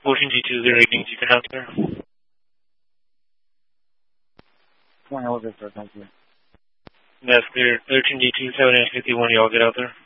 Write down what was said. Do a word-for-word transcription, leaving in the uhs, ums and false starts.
Ocean G two zero eight, you can out there. One elevator, thank you. That's clear. thirteen G two seven eight fifty-one, y'all get out there.